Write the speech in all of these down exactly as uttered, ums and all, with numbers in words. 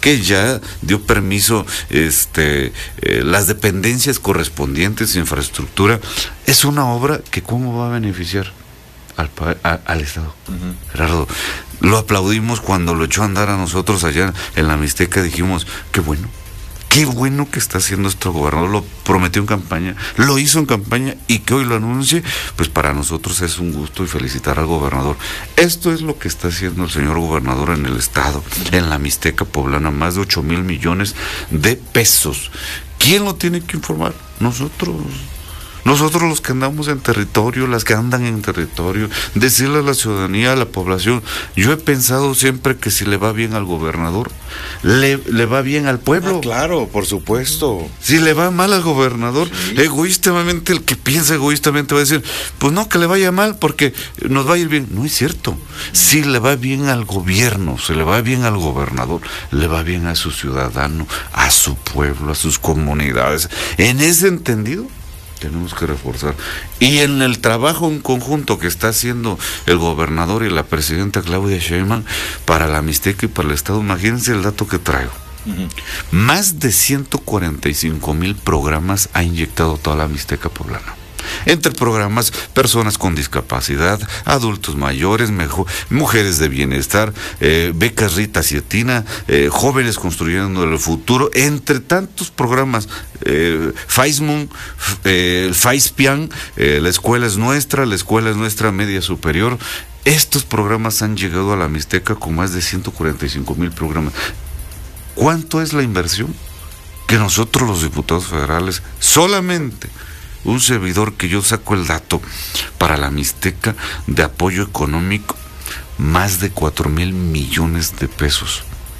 que ya dio permiso este eh, las dependencias correspondientes, infraestructura. Es una obra que ¿cómo va a beneficiar al, a, al Estado? Uh-huh. Gerardo, lo aplaudimos cuando lo echó a andar a nosotros allá en la Mixteca, dijimos, qué bueno. Qué bueno que está haciendo este gobernador, lo prometió en campaña, lo hizo en campaña y que hoy lo anuncie, pues para nosotros es un gusto y felicitar al gobernador. Esto es lo que está haciendo el señor gobernador en el estado, en la Mixteca poblana, más de ocho mil millones de pesos. ¿Quién lo tiene que informar? Nosotros. Nosotros los que andamos en territorio, las que andan en territorio, decirle a la ciudadanía, a la población. Yo he pensado siempre que si le va bien al gobernador, le, le va bien al pueblo. Ah, claro, por supuesto. Si le va mal al gobernador, sí. egoístamente, el que piensa egoístamente va a decir, pues no, que le vaya mal porque nos va a ir bien. No es cierto. Si le va bien al gobierno, se le va bien al gobernador, le va bien a su ciudadano, a su pueblo, a sus comunidades. En ese entendido, tenemos que reforzar. Y en el trabajo en conjunto que está haciendo el gobernador y la presidenta Claudia Sheinbaum para la Mixteca y para el Estado, imagínense el dato que traigo. Uh-huh. Más de ciento cuarenta y cinco mil programas ha inyectado toda la Mixteca poblana. Entre programas, personas con discapacidad, adultos mayores, mejor, mujeres de bienestar, eh, becas Rita Cietina, eh, jóvenes construyendo el futuro, entre tantos programas, eh, FAISMUN, eh, FAISPIAN, eh, la escuela es nuestra, la escuela es nuestra media superior. Estos programas han llegado a la Mixteca con más de ciento cuarenta y cinco mil programas. ¿Cuánto es la inversión? Que nosotros los diputados federales solamente un servidor que yo saco el dato para la Mixteca de apoyo económico, más de cuatro mil millones de pesos.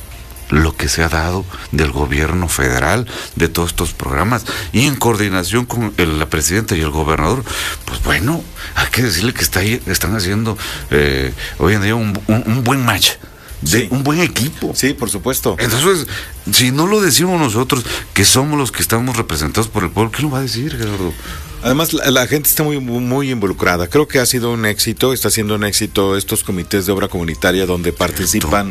Lo que se ha dado del gobierno federal, de todos estos programas, y en coordinación con el, la presidenta y el gobernador, pues bueno, hay que decirle que está ahí, están haciendo eh, hoy en día un, un, un buen match. De sí. Un buen equipo. Sí, por supuesto. Entonces, si no lo decimos nosotros, que somos los que estamos representados por el pueblo, ¿qué lo va a decir, Gerardo? Además, la, la gente está muy, muy involucrada. Creo que ha sido un éxito, está siendo un éxito estos comités de obra comunitaria donde participan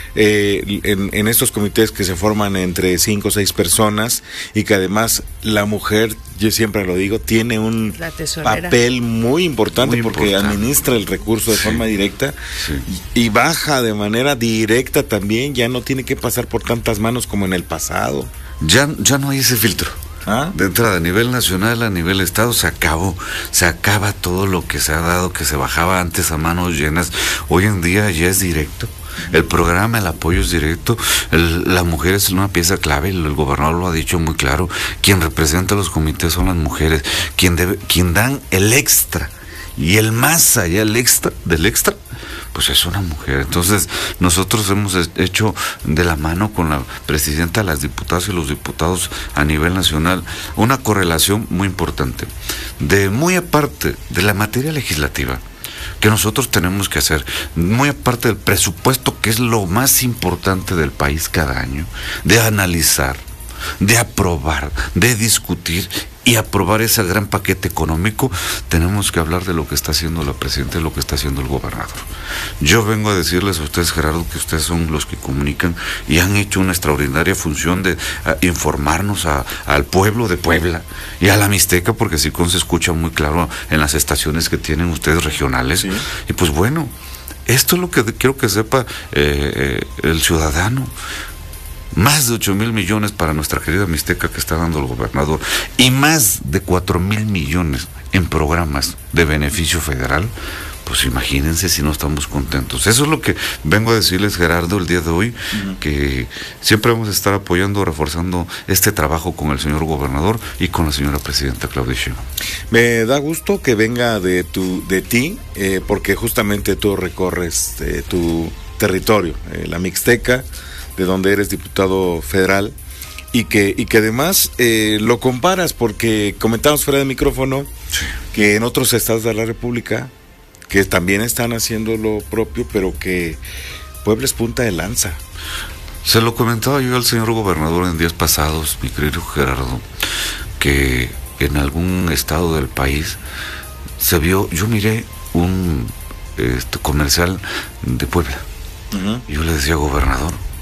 eh, en, en estos comités que se forman entre cinco o seis personas y que además la mujer, yo siempre lo digo, tiene un papel muy importante muy porque importante. administra el recurso de sí. forma directa sí. y, y baja de manera directa también, ya no tiene que pasar por tantas manos como en el pasado. Ya, ya no hay ese filtro. ¿Ah? De entrada, a nivel nacional, a nivel estado, se acabó, se acaba todo lo que se ha dado, que se bajaba antes a manos llenas, hoy en día ya es directo. El programa, el apoyo es directo, el, la mujer es una pieza clave, el, el gobernador lo ha dicho muy claro, quien representa a los comités son las mujeres, quien, debe, quien dan el extra, y el más allá, el extra, del extra, pues es una mujer. Entonces nosotros hemos hecho de la mano con la presidenta, las diputadas y los diputados a nivel nacional una correlación muy importante, de muy aparte de la materia legislativa que nosotros tenemos que hacer, muy aparte del presupuesto, que es lo más importante del país cada año, de analizar, de aprobar, de discutir y aprobar ese gran paquete económico, tenemos que hablar de lo que está haciendo la presidenta y lo que está haciendo el gobernador. Yo vengo a decirles a ustedes, Gerardo, que ustedes son los que comunican y han hecho una extraordinaria función de a, informarnos a, al pueblo de Puebla y a la Mixteca, porque Sicón se escucha muy claro en las estaciones que tienen ustedes regionales. Sí. Y pues bueno, esto es lo que quiero que sepa eh, eh, el ciudadano. Más de ocho mil millones para nuestra querida Mixteca que está dando el gobernador y más de cuatro mil millones en programas de beneficio federal, pues imagínense si no estamos contentos. Eso es lo que vengo a decirles, Gerardo, el día de hoy, uh-huh. que siempre vamos a estar apoyando, reforzando este trabajo con el señor gobernador y con la señora presidenta Claudia Sheinbaum. Me da gusto que venga de tu, de ti, eh, porque justamente tú recorres eh, tu territorio, eh, la Mixteca, de donde eres diputado federal, y que, y que además eh, lo comparas, porque comentamos fuera de micrófono sí. que en otros estados de la República, que también están haciendo lo propio, pero que Puebla es punta de lanza. Se lo comentaba yo al señor gobernador en días pasados, mi querido Gerardo, que en algún estado del país se vio, yo miré un este, comercial de Puebla, uh-huh. y yo le decía, gobernador,